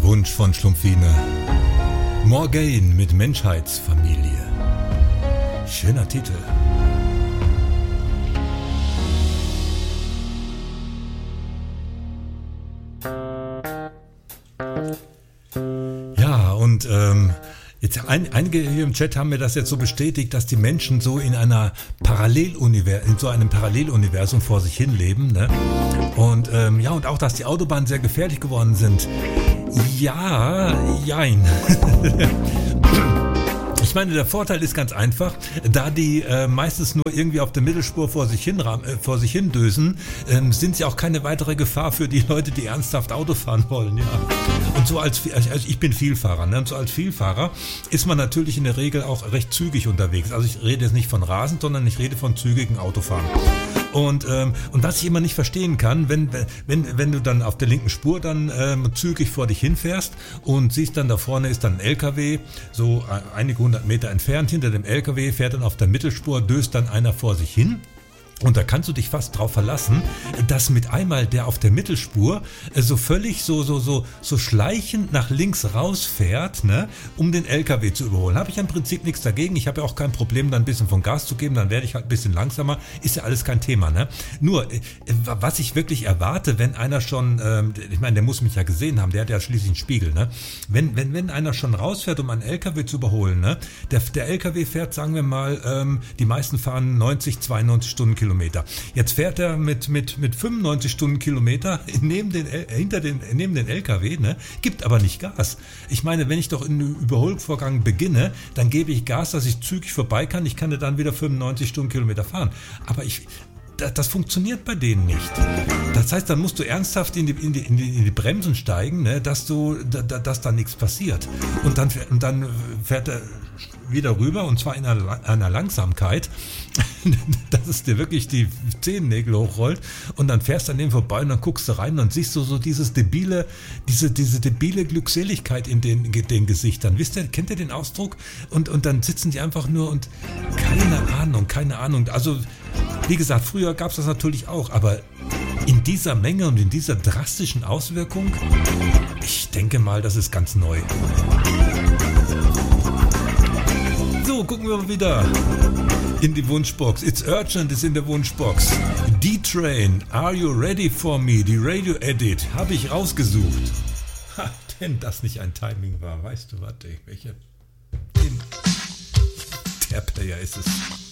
Wunsch von Schlumpfine. Morgaine mit Menschheitsfamilie. Schöner Titel. Ja, und jetzt einige hier im Chat haben mir das jetzt so bestätigt, dass die Menschen so in einem Paralleluniversum vor sich hin leben, ne? Und ja, und auch, dass die Autobahnen sehr gefährlich geworden sind. Ja, jein. Ich meine, der Vorteil ist ganz einfach, da die meistens nur irgendwie auf der Mittelspur vor sich hin düsen, sind sie auch keine weitere Gefahr für die Leute, die ernsthaft Auto fahren wollen. Ja. Und so also ich bin Vielfahrer, ne? Und so als Vielfahrer ist man natürlich in der Regel auch recht zügig unterwegs. Also ich rede jetzt nicht von rasend, sondern ich rede von zügigen Autofahren. Und was ich immer nicht verstehen kann, wenn du dann auf der linken Spur dann zügig vor dich hinfährst und siehst dann, da vorne ist dann ein LKW, so einige hundert Meter entfernt, hinter dem LKW fährt dann auf der Mittelspur, döst dann einer vor sich hin. Und da kannst du dich fast drauf verlassen, dass mit einmal der auf der Mittelspur so völlig so schleichend nach links rausfährt, ne, um den LKW zu überholen. Habe ich im Prinzip nichts dagegen. Ich habe ja auch kein Problem, dann ein bisschen von Gas zu geben, dann werde ich halt ein bisschen langsamer. Ist ja alles kein Thema, ne? Nur, was ich wirklich erwarte, wenn einer schon, ich meine, der muss mich ja gesehen haben, der hat ja schließlich einen Spiegel, ne? Wenn einer schon rausfährt, um einen LKW zu überholen, ne? Der LKW fährt, sagen wir mal, die meisten fahren 90, 92 Stundenkilometer. Jetzt fährt er mit 95 Stundenkilometer neben den LKW, ne, gibt aber nicht Gas. Ich meine, wenn ich doch in einem Überholvorgang beginne, dann gebe ich Gas, dass ich zügig vorbei kann. Ich kann dann wieder 95 Stundenkilometer fahren. Aber das funktioniert bei denen nicht. Das heißt, dann musst du ernsthaft in die Bremsen steigen, ne, dass da nichts passiert. Und dann fährt er wieder rüber, und zwar in einer Langsamkeit, dass es dir wirklich die Zehennägel hochrollt, und dann fährst du an dem vorbei und dann guckst du rein und dann siehst du so diese debile Glückseligkeit in den Gesichtern. Kennt ihr den Ausdruck? Und dann sitzen die einfach nur und keine Ahnung. Also, wie gesagt, früher gab es das natürlich auch, aber in dieser Menge und in dieser drastischen Auswirkung, ich denke mal, das ist ganz neu. So, gucken wir mal wieder in die Wunschbox. It's Urgent ist in der Wunschbox. D-Train, Are You Ready For Me? Die Radio Edit habe ich rausgesucht. Wenn das nicht ein Timing war, weißt du was? Der Player ist es.